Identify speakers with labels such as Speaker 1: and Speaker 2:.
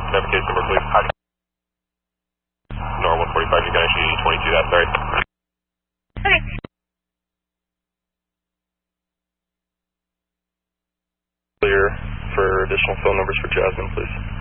Speaker 1: Never case number, please. NOR 145, you can actually 22 that, sorry.
Speaker 2: Okay.
Speaker 1: Clear for additional phone numbers for Jasmine, please.